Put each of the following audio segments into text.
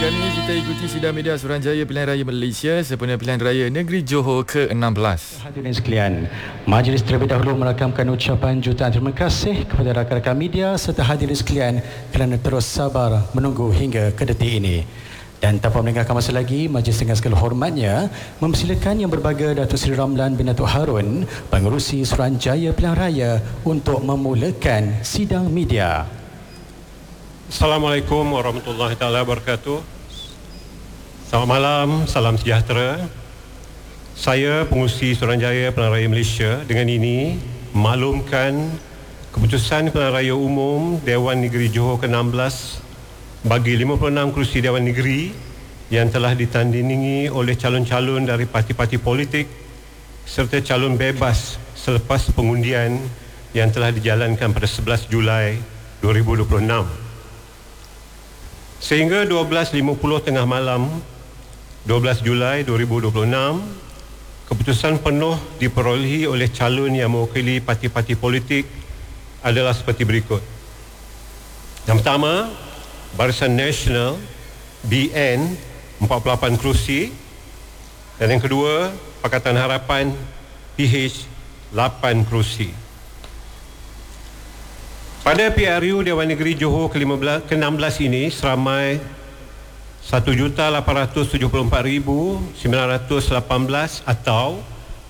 Sekarang ini kita ikuti sidang media Suruhanjaya Pilihan Raya Malaysia sempena Pilihan Raya Negeri Johor ke-16. Hadirin sekalian, majlis terlebih dahulu merakamkan ucapan jutaan terima kasih kepada rakan-rakan media serta hadirin sekalian kerana terus sabar menunggu hingga ke detik ini. Dan tanpa meninggalkan masa lagi, majlis dengan segala hormatnya mempersilakan Yang Berbahagia Datuk Seri Ramlan bin Datuk Harun, Pengerusi Suruhanjaya Pilihan Raya untuk memulakan sidang media. Assalamualaikum warahmatullahi taala wabarakatuh. Selamat malam, salam sejahtera. Saya Pengerusi Suruhanjaya Pilihan Raya Malaysia dengan ini maklumkan keputusan Pilihan Raya Umum Dewan Negeri Johor ke-16 bagi 56 kerusi Dewan Negeri yang telah ditandingi oleh calon-calon dari parti-parti politik serta calon bebas selepas pengundian yang telah dijalankan pada 11 Julai 2026. Sehingga 12.50 tengah malam 12 Julai 2026, keputusan penuh diperolehi oleh calon yang mewakili parti-parti politik adalah seperti berikut. Yang pertama, Barisan Nasional BN 48 kerusi, dan yang kedua Pakatan Harapan PH 8 kerusi. Pada PRU Dewan Negeri Johor ke-16 ini seramai 1,874,918 atau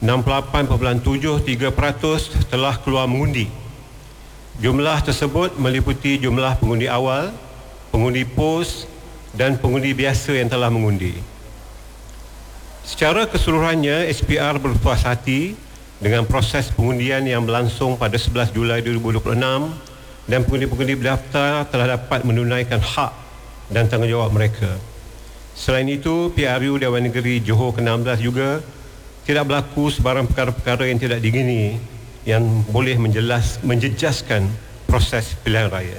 68.73% telah keluar mengundi. Jumlah tersebut meliputi jumlah pengundi awal, pengundi pos dan pengundi biasa yang telah mengundi. Secara keseluruhannya, SPR berpuas hati dengan proses pengundian yang berlangsung pada 11 Julai 2026 dan pengundi-pengundi berdaftar telah dapat menunaikan hak dan tanggungjawab mereka. Selain itu, PRU Dewan Negeri Johor ke-16 juga tidak berlaku sebarang perkara-perkara yang tidak diingini yang boleh menjejaskan proses pilihan raya.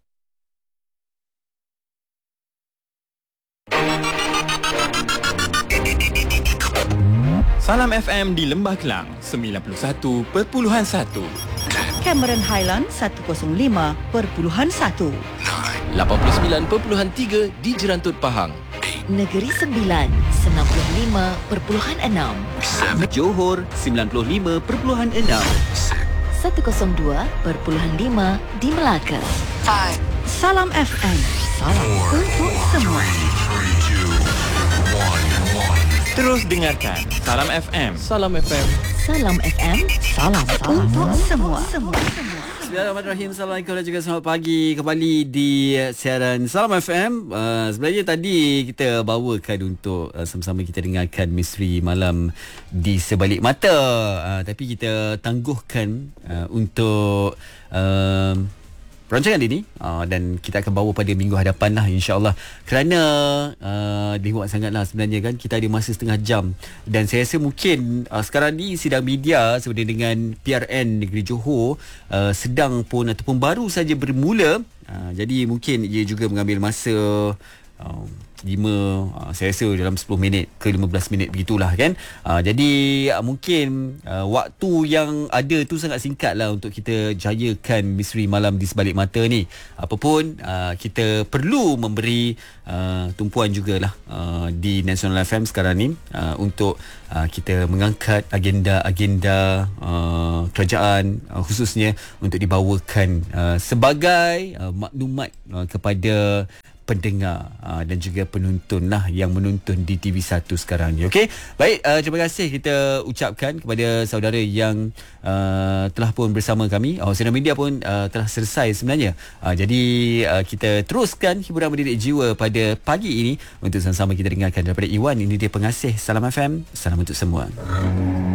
Salam FM di Lembah Kelang 91.1, Cameron Highland 105.1, 89.3 di Jerantut Pahang, Negeri Sembilan 95.6, Johor 95.6, 102.5 di Melaka. Salam FM, salam untuk semua. terus dengarkan Salam FM. Salam FM. Salam FM, salam Untuk semua. Bismillahirrahmanirrahim. Assalamualaikum dan juga selamat pagi kembali di siaran Salam FM. Sebenarnya tadi kita bawakan untuk sama-sama kita dengarkan Misteri Malam di Sebalik Mata, tapi kita tangguhkan untuk perancangan ini dan kita akan bawa pada minggu hadapan lah, insyaAllah. Kerana lewat sangat lah sebenarnya kan, kita ada masa setengah jam. Dan saya rasa mungkin sekarang ni sidang media sebenarnya dengan PRN Negeri Johor sedang pun ataupun baru saja bermula. Jadi mungkin ia juga mengambil masa 5, saya rasa dalam 10 minit ke 15 minit begitulah kan. Jadi mungkin waktu yang ada tu sangat singkat lah untuk kita jayakan Misteri Malam di Sebalik Mata ni. Apapun kita perlu memberi tumpuan jugalah di National FM sekarang ni untuk kita mengangkat agenda-agenda kerajaan khususnya untuk dibawakan sebagai maklumat kepada pendengar dan juga penonton lah yang menonton di TV1 sekarang ni. Okey, baik, terima kasih kita ucapkan kepada saudara yang telah pun bersama kami. Sidang media pun telah selesai sebenarnya. Jadi kita teruskan hiburan mendidik jiwa pada pagi ini untuk sama-sama kita dengarkan daripada Iwan. Ini dia pengasih Salam FM. Salam untuk semua.